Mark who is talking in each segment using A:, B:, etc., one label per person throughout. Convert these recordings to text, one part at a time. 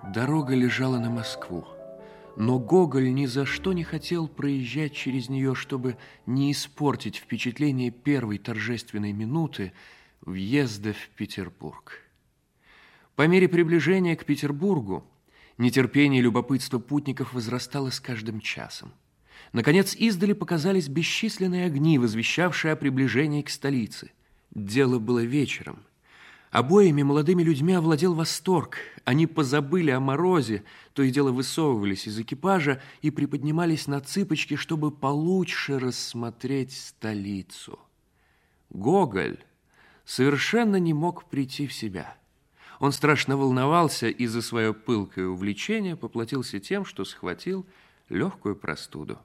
A: Дорога лежала на Москву, но Гоголь ни за что не хотел проезжать через нее, чтобы не испортить впечатление первой торжественной минуты въезда в Петербург. По мере приближения к Петербургу нетерпение и любопытство путников возрастало с каждым часом. Наконец, издали показались бесчисленные огни, возвещавшие о приближении к столице. Дело было вечером. Обоими молодыми людьми овладел восторг. Они позабыли о морозе, то и дело высовывались из экипажа и приподнимались на цыпочки, чтобы получше рассмотреть столицу. Гоголь совершенно не мог прийти в себя. Он страшно волновался и за свое пылкое увлечение поплатился тем, что схватил легкую простуду.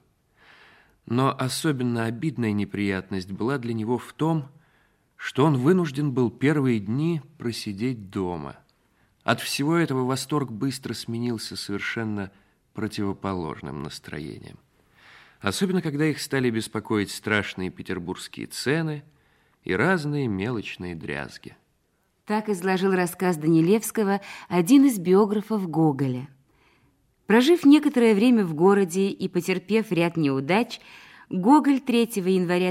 A: Но особенно обидная неприятность была для него в том, что он вынужден был первые дни просидеть дома. От всего этого восторг быстро сменился совершенно противоположным настроением. Особенно, когда их стали беспокоить страшные петербургские цены и разные мелочные дрязги.
B: Так изложил рассказ Данилевского один из биографов Гоголя. Прожив некоторое время в городе и потерпев ряд неудач, Гоголь 3 января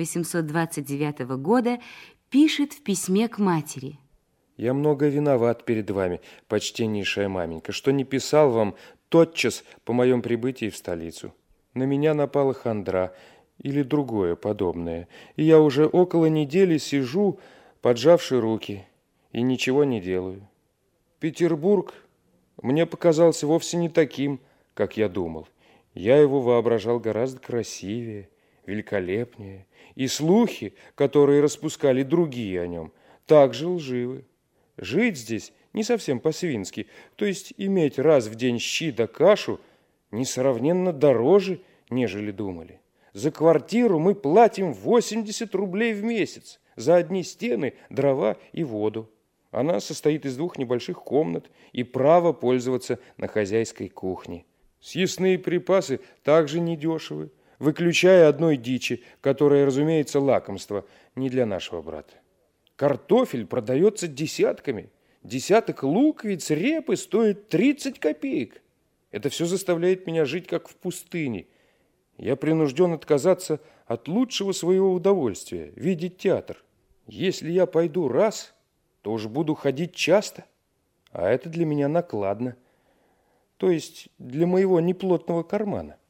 B: 1829 года пишет в письме к матери.
C: «Я много виноват перед вами, почтеннейшая маменька, что не писал вам тотчас по моем прибытии в столицу. На меня напала хандра или другое подобное, и я уже около недели сижу, поджавши руки, и ничего не делаю. Петербург мне показался вовсе не таким, как я думал. Я его воображал гораздо красивее, великолепнее, и слухи, которые распускали другие о нем, также лживы. Жить здесь не совсем по-свински, то есть иметь раз в день щи да кашу, несравненно дороже, нежели думали. За квартиру мы платим 80 рублей в месяц, за одни стены, дрова и воду. Она состоит из 2 небольших комнат и право пользоваться на хозяйской кухне. Съестные припасы также недешевы, выключая одной дичи, которая, разумеется, лакомство не для нашего брата. Картофель продается десятками. Десяток луковиц, репы стоит 30 копеек. Это все заставляет меня жить, как в пустыне. Я принужден отказаться от лучшего своего удовольствия – видеть театр. Если я пойду раз, то уж буду ходить часто, а это для меня накладно. То есть для моего неплотного кармана.